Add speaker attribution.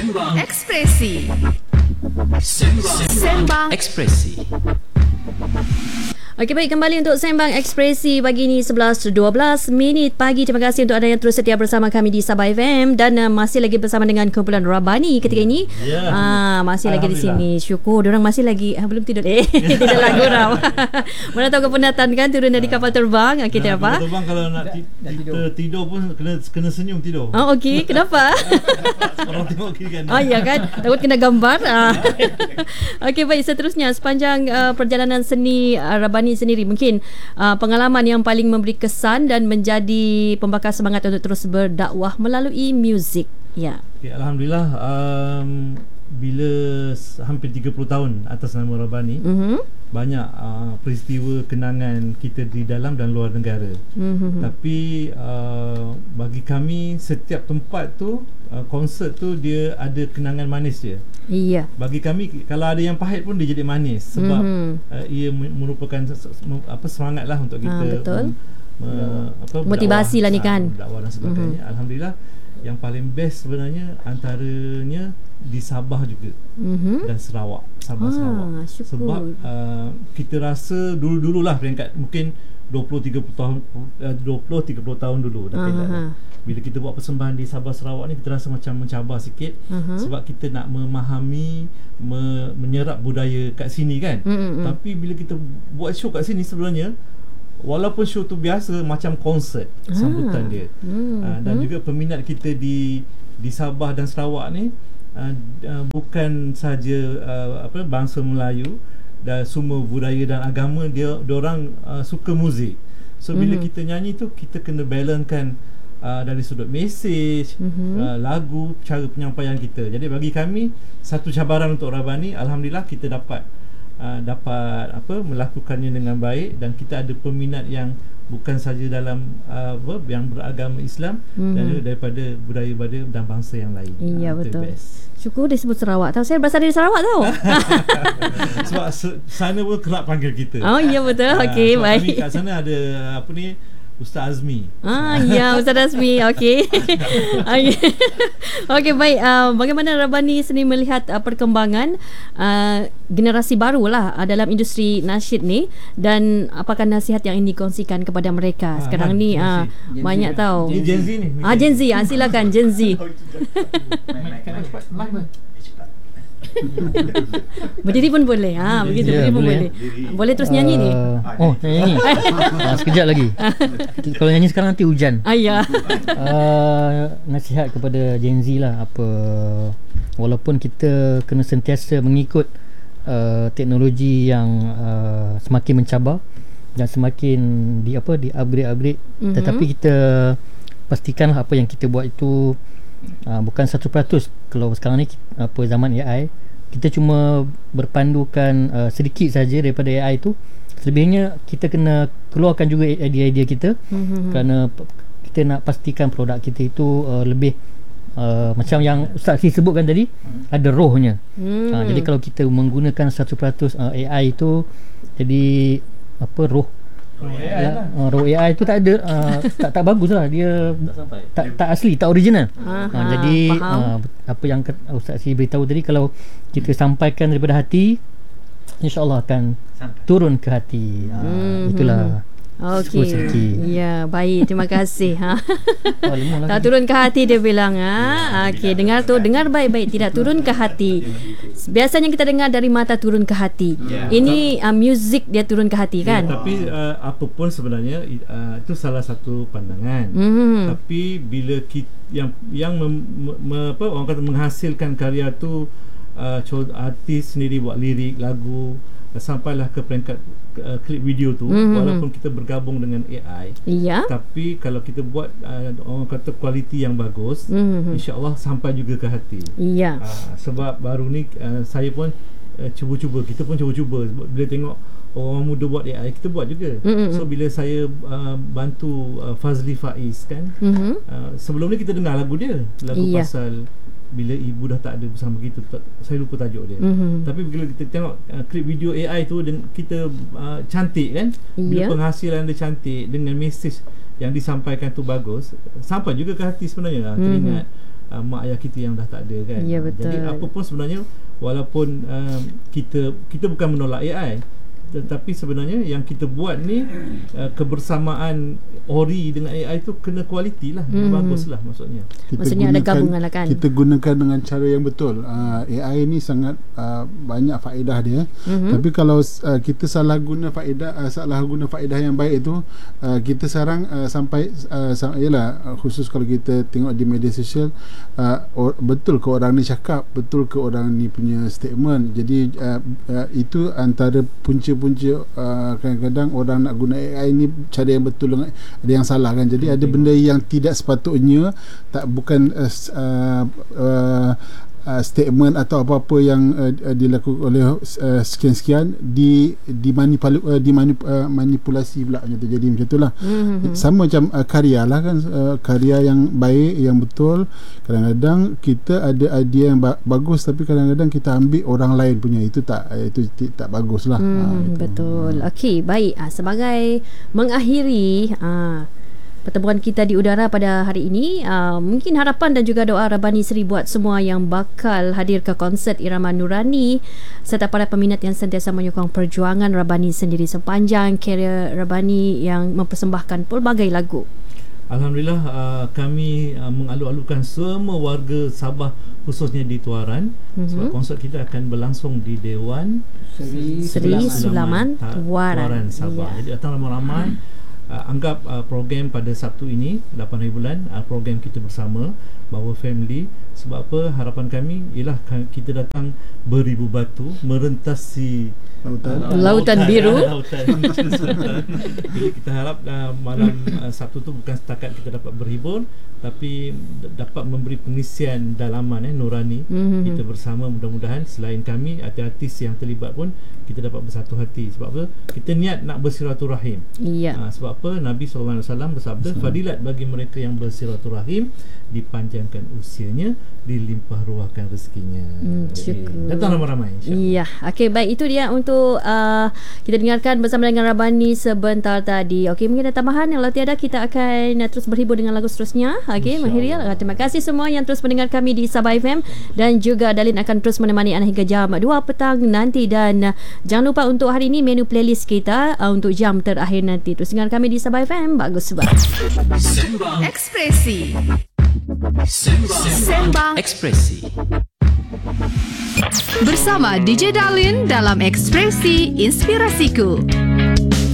Speaker 1: Ekspresi Sembang
Speaker 2: Ekspresi.
Speaker 3: Okey, baik, kembali untuk Sembang Ekspresi pagi ini 11.12 minit pagi. Terima kasih untuk anda yang terus setia bersama kami di Sabah FM dan masih lagi bersama dengan kumpulan Rabani ketika ini. Masih lagi di sini. Syukur diorang masih lagi belum tidur. Tidaklah gurau. Mana tahu kepenatan kan turun dari kapal terbang. Okey, tak apa.
Speaker 4: Kapal terbang kalau nak tidur pun kena senyum tidur.
Speaker 3: Oh, okey. Kenapa?
Speaker 4: Orang tengok kiri kanan.
Speaker 3: Oh, ya kan? Takut kena gambar. Okey, baik, seterusnya sepanjang perjalanan seni Rabani sendiri, mungkin pengalaman yang paling memberi kesan dan menjadi pembakar semangat untuk terus berdakwah melalui muzik. Ya.
Speaker 4: Okay, Alhamdulillah, bila hampir 30 tahun atas nama Rabani, banyak peristiwa kenangan kita di dalam dan luar negara. Tapi bagi kami, setiap tempat tu, konsert tu dia ada kenangan manis dia.
Speaker 3: Iya.
Speaker 4: Bagi kami, kalau ada yang pahit pun dia jadi manis sebab ia merupakan semangat lah untuk kita.
Speaker 3: Betul.
Speaker 4: Motivasi
Speaker 3: lah ni kan.
Speaker 4: Dakwah dan sebagainya. Alhamdulillah, yang paling best sebenarnya antaranya di Sabah juga dan Sarawak. Sarawak.
Speaker 3: Syukur.
Speaker 4: Sebab kita rasa dulu-dululah peringkat mungkin 20-30 tahun dulu dah pindah dah. Bila kita buat persembahan di Sabah Sarawak ni, kita rasa macam mencabar sikit sebab kita nak memahami, menyerap budaya kat sini kan. Tapi bila kita buat show kat sini, sebenarnya walaupun show tu biasa, macam konsert sambutan dia. Dan juga peminat kita di Sabah dan Sarawak ni bukan saja bangsa Melayu, dan semua budaya dan agama diorang suka muzik. So bila kita nyanyi tu, kita kena balancekan dari sudut mesej, lagu, cara penyampaian kita. Jadi bagi kami, satu cabaran untuk Rabani, alhamdulillah kita dapat melakukannya dengan baik, dan kita ada peminat yang bukan saja dalam yang beragama Islam, dan juga daripada budaya-budaya dan bangsa yang lain.
Speaker 3: Iya, betul. Syukur dia sebut Sarawak. Tahu, saya berasal dari Sarawak tau.
Speaker 4: Sebab sana pun kerap panggil kita.
Speaker 3: Oh, iya, betul. Okey, baik.
Speaker 4: Kami kat sana ada Ustaz Azmi.
Speaker 3: Ya, Ustaz Azmi. Okey. Okey, baik. Bagaimana Rabani sendiri melihat perkembangan generasi barulah dalam industri nasyid ni, dan apakah nasihat yang ingin dikongsikan kepada mereka sekarang ni? Banyak tahu.
Speaker 4: Ini Gen Z ni.
Speaker 3: Gen Z. Silakan Gen Z. Berdiri pun boleh. Begitu, berdiri pun boleh. Boleh terus nyanyi ni.
Speaker 2: Nyanyi. Sekejap lagi. Kalau nyanyi sekarang nanti hujan.
Speaker 3: Ya.
Speaker 2: Nasihat kepada Gen Z lah, walaupun kita kena sentiasa mengikut teknologi yang semakin mencabar dan semakin di-upgrade, tetapi kita pastikanlah apa yang kita buat itu bukan 100%. Kalau sekarang ni zaman AI, kita cuma berpandukan sedikit saja daripada AI tu. Selebihnya kita kena keluarkan juga idea-idea kita, kerana kita nak pastikan produk kita itu lebih macam yang Ustaz Si sebutkan tadi, ada rohnya. Jadi kalau kita menggunakan 100% AI itu, jadi roh AI tu tak ada, tak bagus lah, dia tak asli, tak original. Jadi apa yang Ustaz Si beritahu tadi, kalau kita sampaikan daripada hati, insyaAllah akan turun ke hati. Itulah.
Speaker 3: Okey. Ya, baik. Terima kasih. Tak turun ke hati, dia bilang. Okey, dengar baik-baik, tidak turun ke hati. Biasanya kita dengar dari mata turun ke hati. Ini muzik dia turun ke hati kan?
Speaker 4: Tapi apa pun sebenarnya itu salah satu pandangan. Tapi bila orang kata menghasilkan karya tu, artis sendiri buat lirik, lagu, sampailah ke peringkat klip video tu, walaupun kita bergabung dengan AI, tapi kalau kita buat orang kata kualiti yang bagus, insya-Allah sampai juga ke hati. Sebab baru ni saya pun cuba-cuba, kita pun cuba-cuba bila tengok orang muda buat AI, kita buat juga. So bila saya bantu Fazli Faiz kan, sebelum ni kita dengar lagu dia, lagu pasal bila ibu dah tak ada bersama kita, saya lupa tajuk dia. Tapi bila kita tengok klip video AI tu, dan kita cantik kan, bila penghasilan dia cantik dengan mesej yang disampaikan tu bagus, sampai juga ke hati sebenarnya. Teringat mak ayah kita yang dah tak ada kan.
Speaker 3: Ya, betul.
Speaker 4: Jadi apa pun sebenarnya, walaupun kita bukan menolak AI, tetapi sebenarnya yang kita buat ni kebersamaan Ori dengan AI tu kena kualiti lah, baguslah maksudnya.
Speaker 3: Maksudnya ada gabungan lah kan.
Speaker 1: Kita gunakan dengan cara yang betul. AI ni sangat banyak faedah dia. Tapi kalau kita salah guna faedah yang baik itu, kita sekarang sampai yalah, khusus kalau kita tengok di media sosial, betul ke orang ni cakap, betul ke orang ni punya statement. Jadi itu antara punca kadang-kadang orang nak guna AI ni cara yang betul, ada yang salah kan. Jadi ada benda yang tidak sepatutnya, bukan statement atau apa-apa yang dilakukan oleh sekian-sekian dimanipulasi pula, jadi macam itulah. Sama macam karya lah kan, karya yang baik, yang betul, kadang-kadang kita ada idea yang bagus, tapi kadang-kadang kita ambil orang lain punya, itu tak bagus lah.
Speaker 3: Betul. Okey, baik. Sebagai mengakhiri pertemuan kita di udara pada hari ini, mungkin harapan dan juga doa Rabbani Seri buat semua yang bakal hadir ke konsert Irama Nurani serta para peminat yang sentiasa menyokong perjuangan Rabbani sendiri sepanjang karier Rabbani yang mempersembahkan pelbagai lagu.
Speaker 4: Alhamdulillah, kami mengalu-alukan semua warga Sabah, khususnya di Tuaran, sebab konsert kita akan berlangsung di Dewan
Speaker 3: Seri Sulaman Tuaran
Speaker 4: Sabah.
Speaker 3: Ya.
Speaker 4: Jadi datang ramai-ramai. Anggap program pada Sabtu ini 8 hari bulan, program kita bersama Bawa Family. Sebab apa, harapan kami ialah kita datang beribu batu merentasi
Speaker 3: lautan biru.
Speaker 4: Jadi kita harap malam Sabtu tu bukan setakat kita dapat berhibur, tapi dapat memberi pengisian dalaman nurani. Kita bersama, mudah-mudahan selain kami, artis yang terlibat pun kita dapat bersatu hati. Sebab apa? Kita niat nak bersilaturahim. Sebab apa? Nabi SAW bersabda, fadilat bagi mereka yang bersilaturahim, dipanjangkan usianya, dilimpah ruahkan rezekinya. Datang ramai-ramai, insyaAllah.
Speaker 3: Ya, okey, baik, itu dia untuk kita dengarkan bersama dengan Rabbani sebentar tadi. Okey, mungkin ada tambahan? Kalau tiada, kita akan terus berhibur dengan lagu seterusnya. Okey, Mahirial, terima kasih semua yang terus mendengar kami di Sabah FM, dan juga Dalin akan terus menemani anda hingga jam 2 petang nanti. Dan jangan lupa untuk hari ini menu playlist kita untuk jam terakhir nanti. Terus dengar kami di Sabah FM. Bagus sebab
Speaker 5: Ekspresi Sembang Ekspresi bersama DJ Dalin dalam Ekspresi Inspirasiku.